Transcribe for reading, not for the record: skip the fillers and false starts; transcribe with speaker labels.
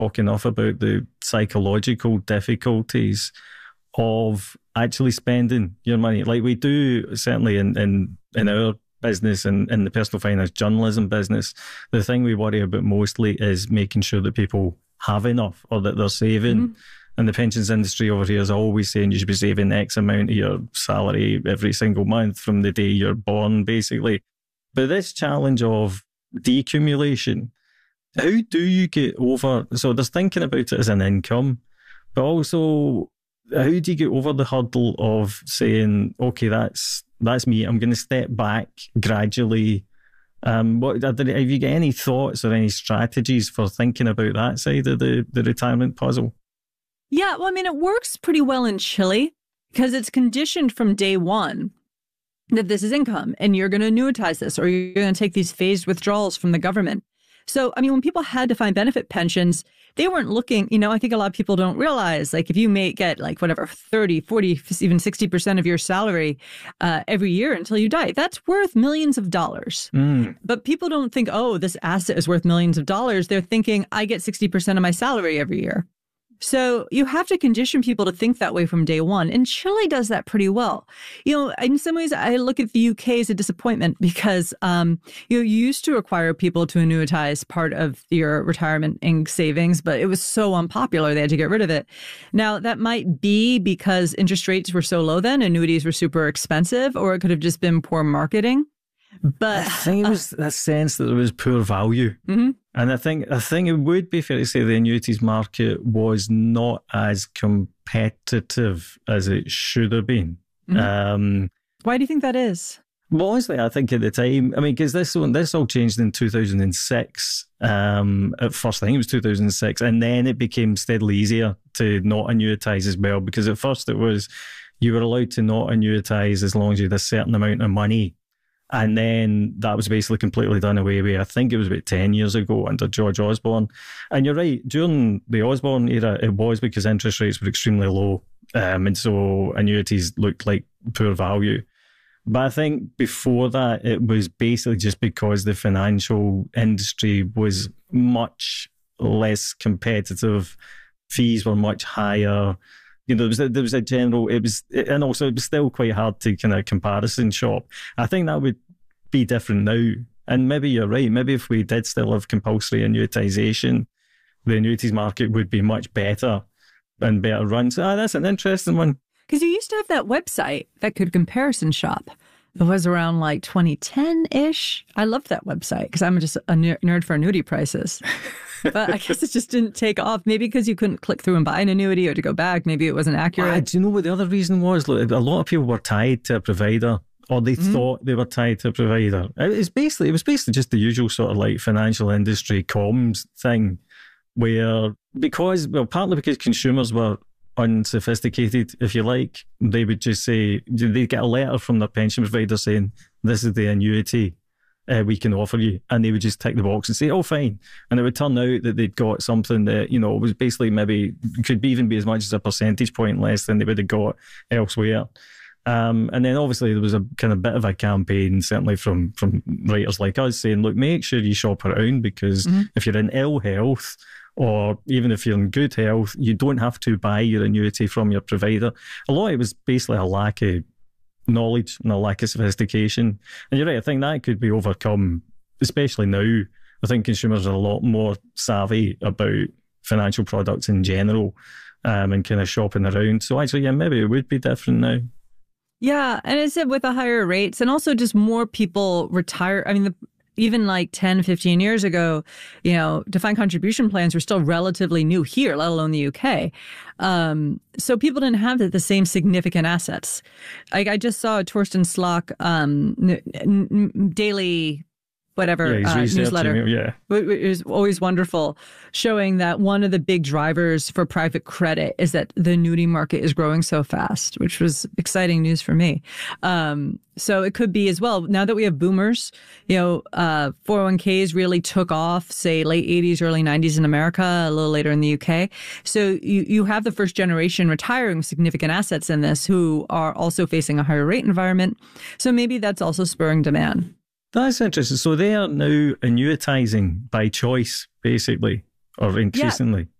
Speaker 1: talk enough about the psychological difficulties of actually spending your money. Like we do, certainly in our business and in the personal finance journalism business, the thing we worry about mostly is making sure that people have enough or that they're saving. Mm-hmm. And the pensions industry over here is always saying you should be saving X amount of your salary every single month from the day you're born, basically. But this challenge of decumulation, how do you get over? So there's thinking about it as an income, but also how do you get over the hurdle of saying, okay, that's me. I'm going to step back gradually. Have you got any thoughts or any strategies for thinking about that side of the retirement puzzle?
Speaker 2: Yeah, well, I mean, it works pretty well in Chile because it's conditioned from day one that this is income and you're going to annuitize this or you're going to take these phased withdrawals from the government. So, I mean, when people had defined benefit pensions, they weren't looking, I think a lot of people don't realize, like if you may get like whatever, 30, 40, even 60% of your salary every year until you die, that's worth millions of dollars. Mm. But people don't think, oh, this asset is worth millions of dollars. They're thinking I get 60% of my salary every year. So you have to condition people to think that way from day one. And Chile does that pretty well. In some ways, I look at the UK as a disappointment because, you used to require people to annuitize part of your retirement and savings, but it was so unpopular, they had to get rid of it. Now, that might be because interest rates were so low then, annuities were super expensive, or it could have just been poor marketing. But
Speaker 1: I think it was that sense that there was poor value. Mm-hmm. And I think it would be fair to say the annuities market was not as competitive as it should have been. Mm-hmm.
Speaker 2: Why do you think that is?
Speaker 1: Well, honestly, I think at the time, because this all changed in 2006. At first, I think it was 2006. And then it became steadily easier to not annuitize as well. Because at first it was, you were allowed to not annuitize as long as you had a certain amount of money. And then that was basically completely done away with. I think it was about 10 years ago under George Osborne. And you're right, during the Osborne era, it was because interest rates were extremely low. And so annuities looked like poor value. But I think before that, it was basically just because the financial industry was much less competitive. Fees were much higher. There was a general, and also it was still quite hard to kind of comparison shop. I think that would be different now. And maybe you're right. Maybe if we did still have compulsory annuitization, the annuities market would be much better and better run. So that's an interesting one.
Speaker 2: Because you used to have that website that could comparison shop. It was around like 2010-ish. I loved that website because I'm just a nerd for annuity prices. But I guess it just didn't take off. Maybe because you couldn't click through and buy an annuity or to go back. Maybe it wasn't accurate.
Speaker 1: Do you know what the other reason was? Look, a lot of people were tied to a provider, or they thought they were tied to a provider. It was basically just the usual sort of like financial industry comms thing, where partly because consumers were unsophisticated, if you like, they would just say, they'd get a letter from their pension provider saying, this is the annuity we can offer you, and they would just tick the box and say, oh, fine. And it would turn out that they'd got something that, was basically maybe could even be as much as a percentage point less than they would have got elsewhere. And then obviously there was a kind of bit of a campaign, certainly from writers like us, saying, look, make sure you shop around, because if you're in ill health, or even if you're in good health, you don't have to buy your annuity from your provider. A lot of it was basically a lack of knowledge and a lack of sophistication. And you're right, I think that could be overcome, especially now. I think consumers are a lot more savvy about financial products in general, and kind of shopping around. So actually, yeah, maybe it would be different now.
Speaker 2: Yeah, and it's with the higher rates, and also just more people retire. I mean, even like 10, 15 years ago, defined contribution plans were still relatively new here, let alone the UK. So people didn't have the same significant assets. I just saw a Torsten Slok daily newsletter.
Speaker 1: Yeah.
Speaker 2: It was always wonderful, showing that one of the big drivers for private credit is that the annuity market is growing so fast, which was exciting news for me. So it could be as well. Now that we have boomers, 401ks really took off, say late 80s, early 90s in America, a little later in the UK. So you have the first generation retiring with significant assets in this who are also facing a higher rate environment. So maybe that's also spurring demand.
Speaker 1: That's interesting. So they are now annuitizing by choice, basically. or increasingly.